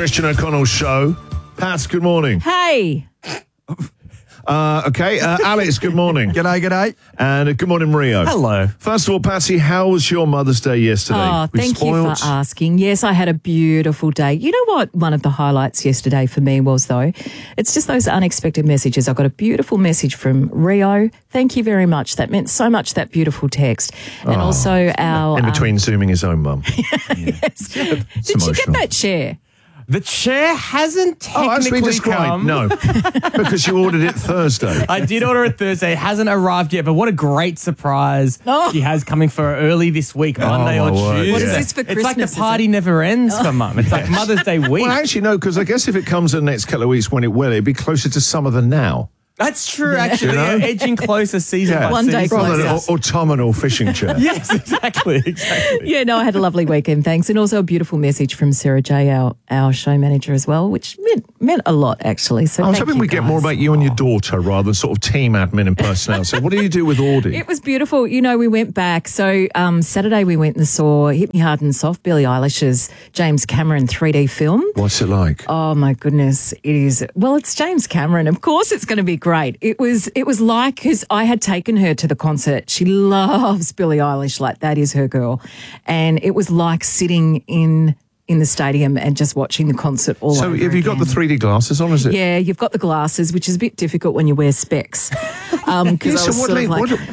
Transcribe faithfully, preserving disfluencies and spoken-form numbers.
Christian O'Connell Show. Pat, good morning. Hey. Uh, okay, uh, Alex, good morning. G'day, g'day. And uh, good morning, Rio. Hello. First of all, Patsy, how was your Mother's Day yesterday? Oh, We thank spoiled? you for asking. Yes, I had a beautiful day. You know what one of the highlights yesterday for me was, though? It's just those unexpected messages. I got a beautiful message from Rio. Thank you very much. That meant so much, that beautiful text. And Oh, also our... In between zooming his own mum. yes. Did you get emotional. that chair? The chair hasn't Oh, as we technically described, come. no. Because you ordered it Thursday. I did order it Thursday. It hasn't arrived yet, but what a great surprise Oh. she has coming for her early this week, Monday my or word, Tuesday. What is this for It's like Christmas, the is party it? never ends for Mum. It's like Mother's Day week. Well, actually, no, because I guess if it comes in the next couple of weeks when it will, it'd be closer to summer than now. That's true, actually. You know? Yeah, edging closer season Yeah. by One day season. Rather than an Closer. au- autumnal fishing chair. Yes, exactly, exactly. Yeah, no, I had a lovely weekend, thanks. And also a beautiful message from Sarah J, our, our show manager as well, which meant, meant a lot, actually. So I was thank hoping you we'd get guys. more about you and your daughter rather than sort of team admin and personnel. So what do you do with Audie? It was beautiful. You know, we went back. So um, Saturday we went and saw Hit Me Hard and Soft, Billie Eilish's James Cameron three D film. What's it like? Oh my goodness, it is. Well, it's James Cameron. Of course, it's going to be great. It was. It was like because I had taken her to the concert. She loves Billie Eilish, like that is her girl, and it was like sitting in in the stadium and just watching the concert all So over have you got the again. three D glasses on, is it? Yeah, you've got the glasses, which is a bit difficult when you wear specs. Um, 'cause Yeah, I so was what, sort of le- like, what,